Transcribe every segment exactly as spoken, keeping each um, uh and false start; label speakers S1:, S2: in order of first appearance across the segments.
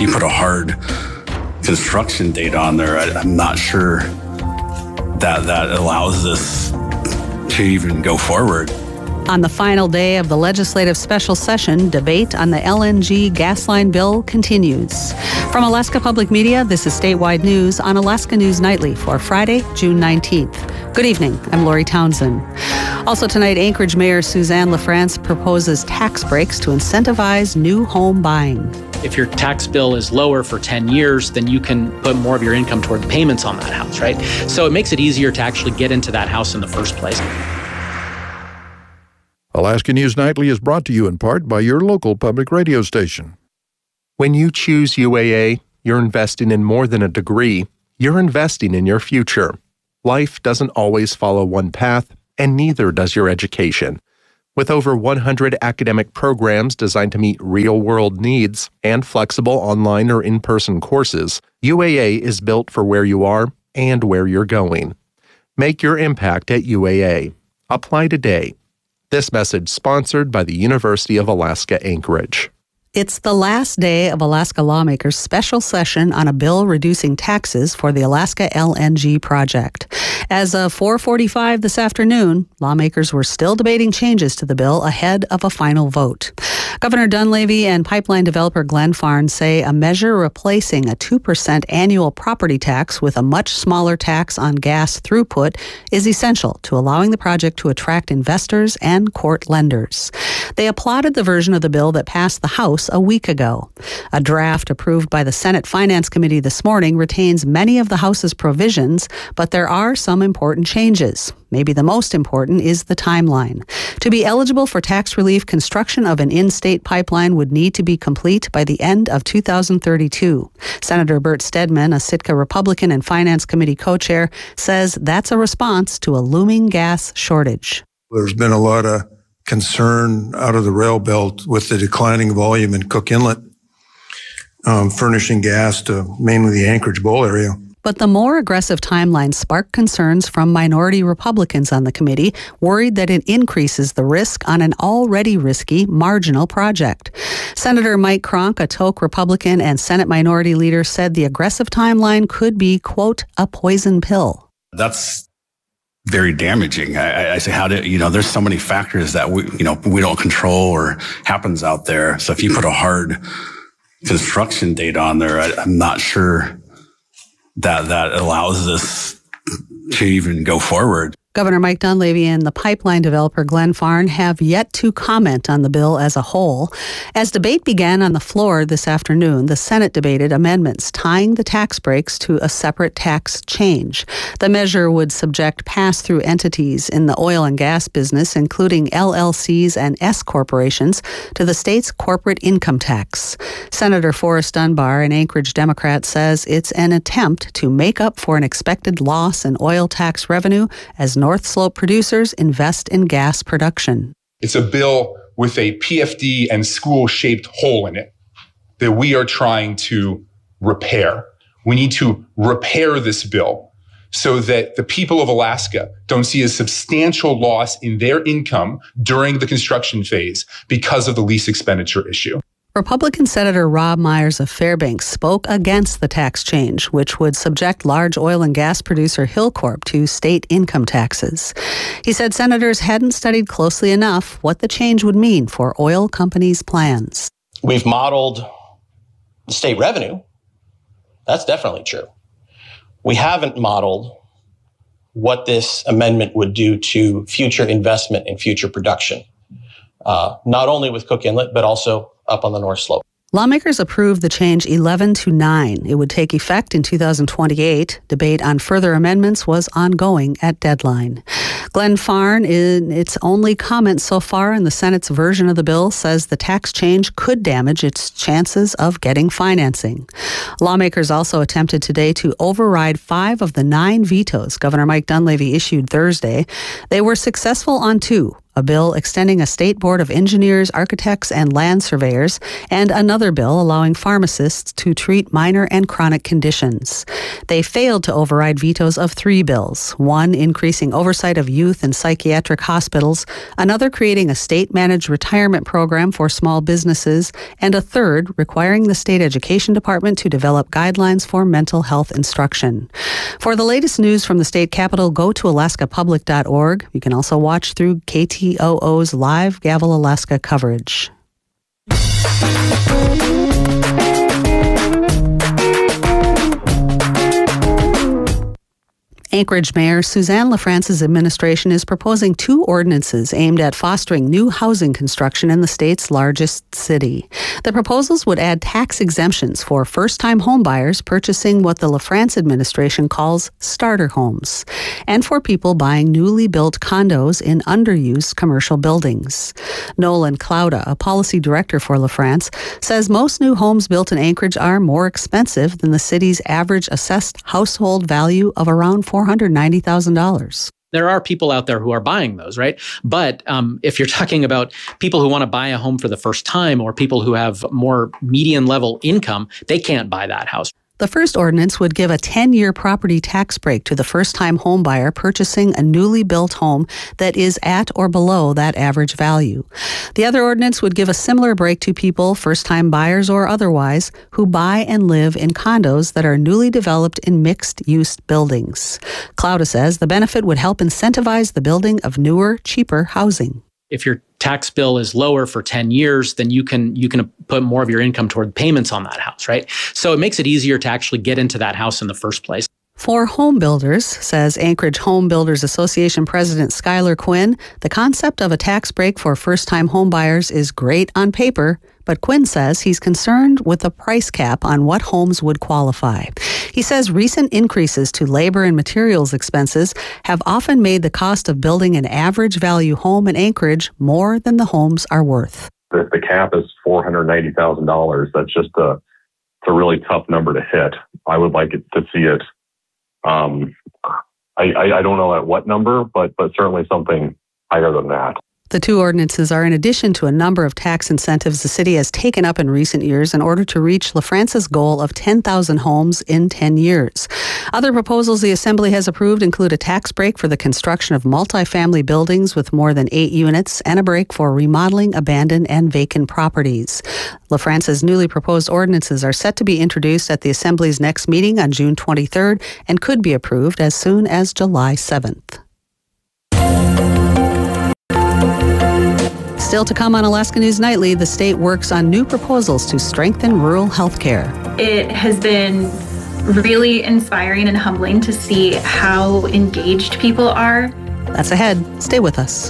S1: you put a hard construction date on there, I, I'm not sure that that allows this to even go forward.
S2: On the final day of the legislative special session, debate on the L N G gas line bill continues. From Alaska Public Media, this is Statewide News on Alaska News Nightly for Friday, June nineteenth. Good evening. I'm Lori Townsend. Also tonight, Anchorage Mayor Suzanne LaFrance proposes tax breaks to incentivize new home buying.
S3: If your tax bill is lower for ten years, then you can put more of your income toward the payments on that house, right? So it makes it easier to actually get into that house in the first place.
S4: Alaska News Nightly is brought to you in part by your local public radio station.
S5: When you choose U A A, you're investing in more than a degree. You're investing in your future. Life doesn't always follow one path, and neither does your education. With over one hundred academic programs designed to meet real-world needs and flexible online or in-person courses, U A A is built for where you are and where you're going. Make your impact at U A A. Apply today. This message sponsored by the University of Alaska Anchorage.
S2: It's the last day of Alaska lawmakers' special session on a bill reducing taxes for the Alaska L N G project. As of four forty-five this afternoon, lawmakers were still debating changes to the bill ahead of a final vote. Governor Dunleavy and pipeline developer Glenfarne say a measure replacing a two percent annual property tax with a much smaller tax on gas throughput is essential to allowing the project to attract investors and court lenders. They applauded the version of the bill that passed the House a week ago. A draft approved by the Senate Finance Committee this morning retains many of the House's provisions, but there are some important changes. Maybe the most important is the timeline. To be eligible for tax relief, construction of an in-state pipeline would need to be complete by the end of two thousand thirty-two. Senator Bert Stedman, a Sitka Republican and Finance Committee co-chair, says that's a response to a looming gas shortage.
S6: There's been a lot of concern out of the rail belt with the declining volume in Cook Inlet, um, furnishing gas to mainly the Anchorage Bowl area.
S2: But the more aggressive timeline sparked concerns from minority Republicans on the committee, worried that it increases the risk on an already risky marginal project. Senator Mike Cronk, a Tok Republican and Senate Minority Leader, said the aggressive timeline could be, quote, a poison pill.
S1: That's very damaging. I, I say, how do you know? There's so many factors that we, you know, we don't control or happens out there. So if you put a hard construction date on there, I, I'm not sure that that allows this to even go forward.
S2: Governor Mike Dunleavy and the pipeline developer Glenfarne have yet to comment on the bill as a whole. As debate began on the floor this afternoon, the Senate debated amendments tying the tax breaks to a separate tax change. The measure would subject pass-through entities in the oil and gas business, including L L Cs and S corporations, to the state's corporate income tax. Senator Forrest Dunbar, an Anchorage Democrat, says it's an attempt to make up for an expected loss in oil tax revenue as North Slope producers invest in gas production.
S7: It's a bill with a P F D and school-shaped hole in it that we are trying to repair. We need to repair this bill so that the people of Alaska don't see a substantial loss in their income during the construction phase because of the lease expenditure issue.
S2: Republican Senator Rob Myers of Fairbanks spoke against the tax change, which would subject large oil and gas producer Hilcorp to state income taxes. He said senators hadn't studied closely enough what the change would mean for oil companies' plans.
S8: We've modeled state revenue. That's definitely true. We haven't modeled what this amendment would do to future investment and future production, uh, not only with Cook Inlet, but also up on the North Slope.
S2: Lawmakers approved the change eleven to nine. It would take effect in two thousand twenty-eight. Debate on further amendments was ongoing at deadline. Glenfarne, in its only comment so far in the Senate's version of the bill, says the tax change could damage its chances of getting financing. Lawmakers also attempted today to override five of the nine vetoes Governor Mike Dunleavy issued Thursday. They were successful on two, a bill extending a state board of engineers, architects, and land surveyors, and another bill allowing pharmacists to treat minor and chronic conditions. They failed to override vetoes of three bills, one increasing oversight of youth and psychiatric hospitals, another creating a state-managed retirement program for small businesses, and a third requiring the state education department to develop guidelines for mental health instruction. For the latest news from the state capitol, go to alaska public dot org. You can also watch through K T O O's live Gavel Alaska coverage. Anchorage Mayor Suzanne LaFrance's administration is proposing two ordinances aimed at fostering new housing construction in the state's largest city. The proposals would add tax exemptions for first-time homebuyers purchasing what the LaFrance administration calls starter homes, and for people buying newly built condos in underused commercial buildings. Nolan Clauda, a policy director for LaFrance, says most new homes built in Anchorage are more expensive than the city's average assessed household value of around four hundred ninety thousand dollars.
S3: There are people out there who are buying those, right? But um, if you're talking about people who want to buy a home for the first time or people who have more median level income, they can't buy that house.
S2: The first ordinance would give a ten-year property tax break to the first-time homebuyer purchasing a newly built home that is at or below that average value. The other ordinance would give a similar break to people, first-time buyers or otherwise, who buy and live in condos that are newly developed in mixed-use buildings. Clauda says the benefit would help incentivize the building of newer, cheaper housing.
S3: If your tax bill is lower for ten years, then you can you can put more of your income toward payments on that house, right? So it makes it easier to actually get into that house in the first place.
S2: For home builders, says Anchorage Home Builders Association President Skylar Quinn, the concept of a tax break for first-time homebuyers is great on paper, but Quinn says he's concerned with the price cap on what homes would qualify. He says recent increases to labor and materials expenses have often made the cost of building an average value home in Anchorage more than the homes are worth.
S9: If the cap is four hundred ninety thousand dollars, that's just a, it's a really tough number to hit. I would like it to see it. Um, I, I, I don't know at what number, but but certainly something higher than that.
S2: The two ordinances are in addition to a number of tax incentives the city has taken up in recent years in order to reach LaFrance's goal of ten thousand homes in ten years. Other proposals the Assembly has approved include a tax break for the construction of multifamily buildings with more than eight units and a break for remodeling abandoned and vacant properties. LaFrance's newly proposed ordinances are set to be introduced at the Assembly's next meeting on June twenty-third and could be approved as soon as July seventh. Still to come on Alaska News Nightly, the state works on new proposals to strengthen rural health care.
S10: It has been really inspiring and humbling to see how engaged people are.
S2: That's ahead. Stay with us.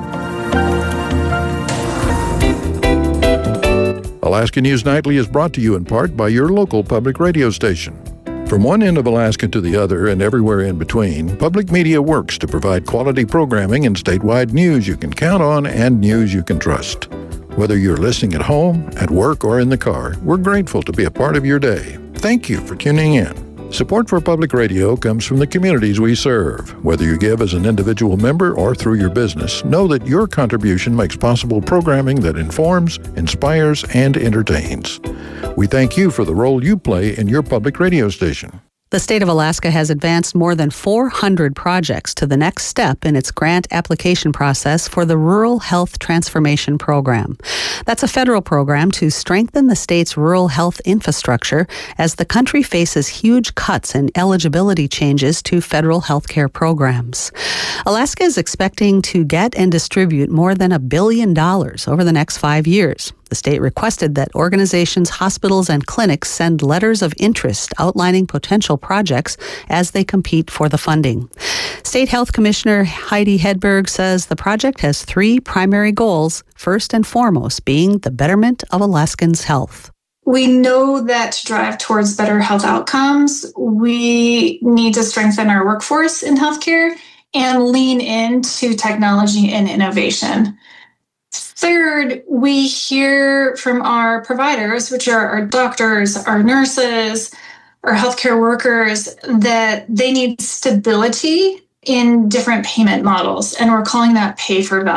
S4: Alaska News Nightly is brought to you in part by your local public radio station. From one end of Alaska to the other and everywhere in between, public media works to provide quality programming and statewide news you can count on and news you can trust. Whether you're listening at home, at work, or in the car, we're grateful to be a part of your day. Thank you for tuning in. Support for public radio comes from the communities we serve. Whether you give as an individual member or through your business, know that your contribution makes possible programming that informs, inspires, and entertains. We thank you for the role you play in your public radio station.
S2: The state of Alaska has advanced more than four hundred projects to the next step in its grant application process for the Rural Health Transformation Program. That's a federal program to strengthen the state's rural health infrastructure as the country faces huge cuts and eligibility changes to federal health care programs. Alaska is expecting to get and distribute more than a billion dollars over the next five years. The state requested that organizations, hospitals, and clinics send letters of interest outlining potential projects as they compete for the funding. State Health Commissioner Heidi Hedberg says the project has three primary goals, first and foremost being the betterment of Alaskans' health.
S11: We know that to drive towards better health outcomes, we need to strengthen our workforce in healthcare and lean into technology and innovation. Third, we hear from our providers, which are our doctors, our nurses, our healthcare workers, that they need stability in different payment models, and we're calling that pay for value.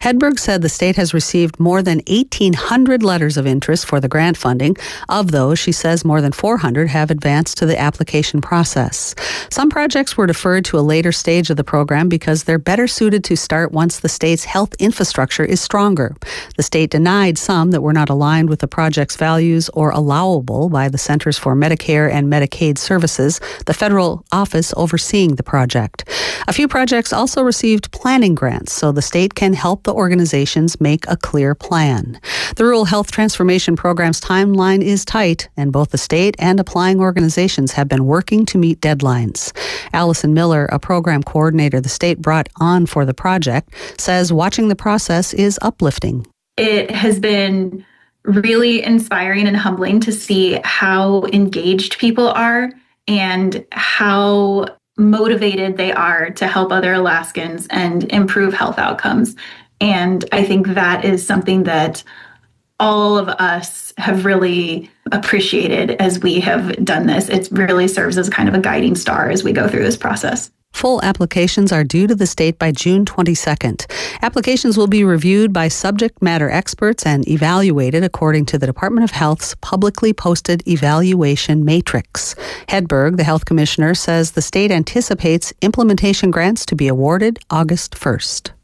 S2: Hedberg said the state has received more than eighteen hundred letters of interest for the grant funding. Of those, she says more than four hundred have advanced to the application process. Some projects were deferred to a later stage of the program because they're better suited to start once the state's health infrastructure is stronger. The state denied some that were not aligned with the project's values or allowable by the Centers for Medicare and Medicaid Services, the federal office overseeing the project. A few projects also received planning grants, so the state can help the organizations make a clear plan. The Rural Health Transformation Program's timeline is tight, and both the state and applying organizations have been working to meet deadlines. Allison Miller, a program coordinator the state brought on for the project, says watching the process is uplifting.
S10: It has been really inspiring and humbling to see how engaged people are and how motivated they are to help other Alaskans and improve health outcomes. And I think that is something that all of us have really appreciated as we have done this. It really serves as kind of a guiding star as we go through this process.
S2: Full applications are due to the state by June twenty-second. Applications will be reviewed by subject matter experts and evaluated according to the Department of Health's publicly posted evaluation matrix. Hedberg, the health commissioner, says the state anticipates implementation grants to be awarded August first.